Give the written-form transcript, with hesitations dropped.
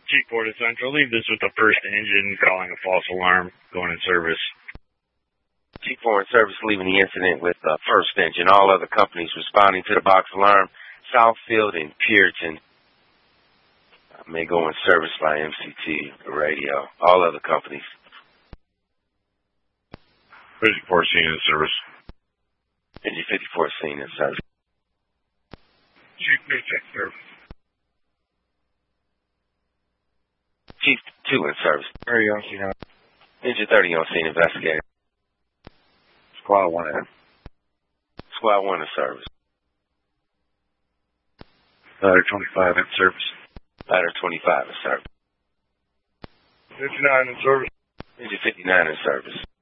Chief Porter Central, leave this with the first engine calling a false alarm, going in service. Chief Foreign Service leaving the incident with first engine. All other companies responding to the box alarm. Southfield and Puritan may go in service by MCT radio. All other companies. 54 seen in service. Engine 54 seen in service. Chief Paycheck service. Chief 2 in service. 30 on scene. Engine 30 on scene investigating. Squad 1 in. Squad 1 in service. Ladder 25 in service. Ladder 25 in service. 59 in service. Engine 59 in service.